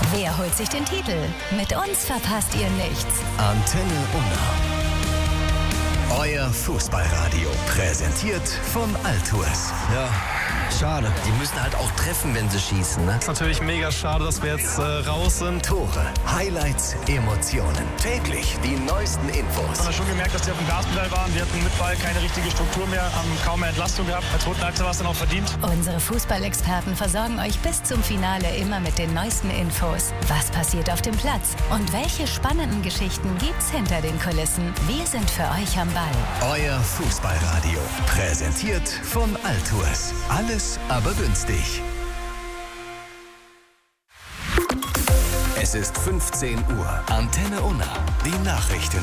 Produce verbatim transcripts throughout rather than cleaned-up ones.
Wer holt sich den Titel? Mit uns verpasst ihr nichts. Antenne Unna. Euer Fußballradio, präsentiert von Altours. Ja, schade. Die müssen halt auch treffen, wenn sie schießen, ne? Ist natürlich mega schade, dass wir jetzt äh, raus sind. Tore, Highlights, Emotionen. Täglich die neuesten Infos. Man hat schon gemerkt, dass die auf dem Gaspedal waren. Die hatten mit Ball keine richtige Struktur mehr, haben kaum mehr Entlastung gehabt. Als roten Achse war es dann auch verdient. Unsere Fußballexperten versorgen euch bis zum Finale immer mit den neuesten Infos. Was passiert auf dem Platz? Und welche spannenden Geschichten gibt's hinter den Kulissen? Wir sind für euch am Ball. Euer Fußballradio, präsentiert von Altours. Alles aber günstig. Es ist fünfzehn Uhr. Antenne Unna. Die Nachrichten.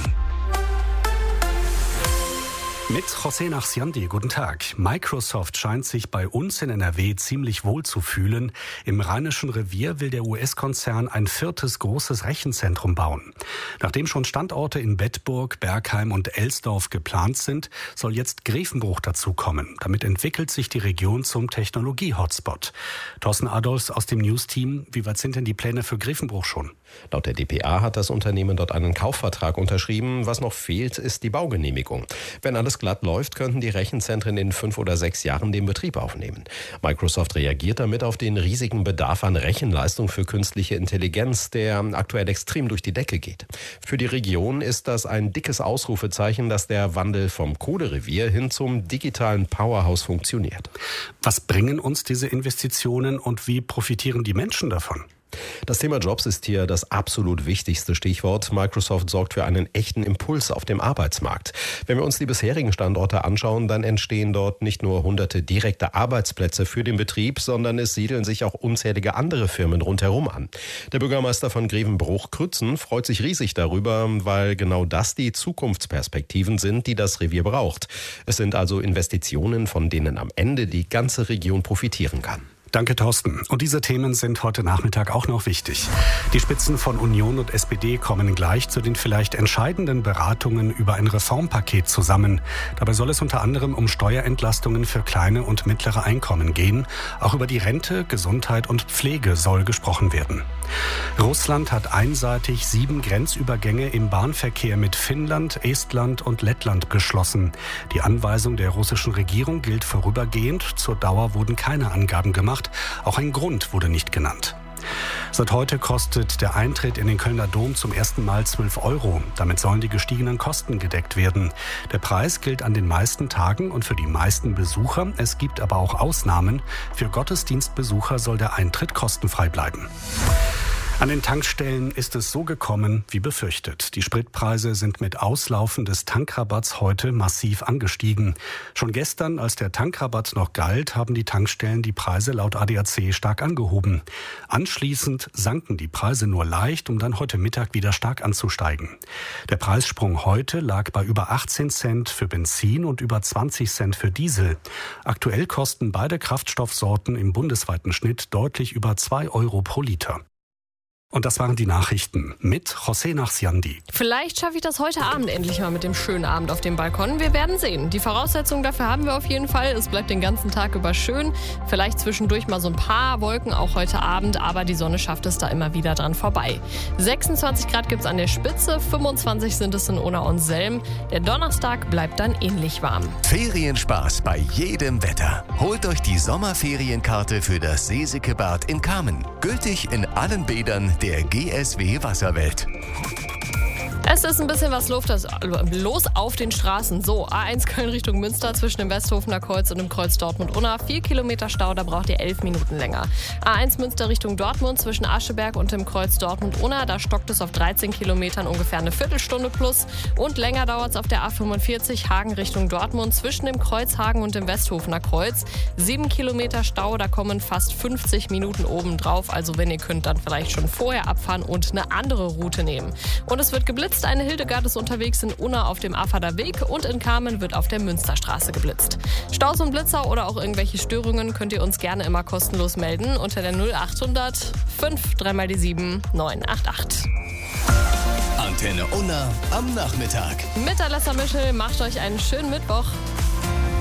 Mit José Nachsiandi, guten Tag. Microsoft scheint sich bei uns in N R W ziemlich wohl zu fühlen. Im Rheinischen Revier will der U S-Konzern ein viertes großes Rechenzentrum bauen. Nachdem schon Standorte in Bedburg, Bergheim und Elsdorf geplant sind, soll jetzt Grevenbruch dazukommen. Damit entwickelt sich die Region zum Technologie-Hotspot. Thorsten Adolfs aus dem News-Team, wie weit sind denn die Pläne für Grevenbruch schon? Laut der D P A hat das Unternehmen dort einen Kaufvertrag unterschrieben. Was noch fehlt, ist die Baugenehmigung. Wenn alles glatt läuft, könnten die Rechenzentren in fünf oder sechs Jahren den Betrieb aufnehmen. Microsoft reagiert damit auf den riesigen Bedarf an Rechenleistung für künstliche Intelligenz, der aktuell extrem durch die Decke geht. Für die Region ist das ein dickes Ausrufezeichen, dass der Wandel vom Kohlerevier hin zum digitalen Powerhouse funktioniert. Was bringen uns diese Investitionen und wie profitieren die Menschen davon? Das Thema Jobs ist hier das absolut wichtigste Stichwort. Microsoft sorgt für einen echten Impuls auf dem Arbeitsmarkt. Wenn wir uns die bisherigen Standorte anschauen, dann entstehen dort nicht nur hunderte direkte Arbeitsplätze für den Betrieb, sondern es siedeln sich auch unzählige andere Firmen rundherum an. Der Bürgermeister von Grevenbruch, Krützen, freut sich riesig darüber, weil genau das die Zukunftsperspektiven sind, die das Revier braucht. Es sind also Investitionen, von denen am Ende die ganze Region profitieren kann. Danke, Thorsten. Und diese Themen sind heute Nachmittag auch noch wichtig. Die Spitzen von Union und S P D kommen gleich zu den vielleicht entscheidenden Beratungen über ein Reformpaket zusammen. Dabei soll es unter anderem um Steuerentlastungen für kleine und mittlere Einkommen gehen. Auch über die Rente, Gesundheit und Pflege soll gesprochen werden. Russland hat einseitig sieben Grenzübergänge im Bahnverkehr mit Finnland, Estland und Lettland geschlossen. Die Anweisung der russischen Regierung gilt vorübergehend. Zur Dauer wurden keine Angaben gemacht. Auch ein Grund wurde nicht genannt. Seit heute kostet der Eintritt in den Kölner Dom zum ersten Mal zwölf Euro. Damit sollen die gestiegenen Kosten gedeckt werden. Der Preis gilt an den meisten Tagen und für die meisten Besucher. Es gibt aber auch Ausnahmen. Für Gottesdienstbesucher soll der Eintritt kostenfrei bleiben. An den Tankstellen ist es so gekommen wie befürchtet. Die Spritpreise sind mit Auslaufen des Tankrabatts heute massiv angestiegen. Schon gestern, als der Tankrabatt noch galt, haben die Tankstellen die Preise laut A D A C stark angehoben. Anschließend sanken die Preise nur leicht, um dann heute Mittag wieder stark anzusteigen. Der Preissprung heute lag bei über achtzehn Cent für Benzin und über zwanzig Cent für Diesel. Aktuell kosten beide Kraftstoffsorten im bundesweiten Schnitt deutlich über zwei Euro pro Liter. Und das waren die Nachrichten mit José Nachsiandi. Vielleicht schaffe ich das heute Abend endlich mal mit dem schönen Abend auf dem Balkon. Wir werden sehen. Die Voraussetzungen dafür haben wir auf jeden Fall. Es bleibt den ganzen Tag über schön. Vielleicht zwischendurch mal so ein paar Wolken, auch heute Abend. Aber die Sonne schafft es da immer wieder dran vorbei. sechsundzwanzig Grad gibt es an der Spitze, fünfundzwanzig sind es in Unna und Selm. Der Donnerstag bleibt dann ähnlich warm. Ferienspaß bei jedem Wetter. Holt euch die Sommerferienkarte für das Seesekebad in Kamen. Gültig in allen Bädern der G S W Wasserwelt. Es ist ein bisschen was los auf den Straßen. So, A eins Köln Richtung Münster zwischen dem Westhofener Kreuz und dem Kreuz Dortmund-Unna. Vier Kilometer Stau, da braucht ihr elf Minuten länger. A eins Münster Richtung Dortmund zwischen Ascheberg und dem Kreuz Dortmund-Unna. Da stockt es auf dreizehn Kilometern ungefähr eine Viertelstunde plus. Und länger dauert es auf der A fünfundvierzig Hagen Richtung Dortmund zwischen dem Kreuz Hagen und dem Westhofener Kreuz. Sieben Kilometer Stau, da kommen fast fünfzig Minuten oben drauf. Also wenn ihr könnt, dann vielleicht schon vorher abfahren und eine andere Route nehmen. Und es wird geblitzt. Eine Hildegard ist unterwegs in Unna auf dem Affader Weg und in Kamen wird auf der Münsterstraße geblitzt. Staus und Blitzer oder auch irgendwelche Störungen könnt ihr uns gerne immer kostenlos melden unter der null achthundert fünf drei mal die sieben neun acht acht. Antenne Unna am Nachmittag. Mit Alessa Mischel macht euch einen schönen Mittwoch.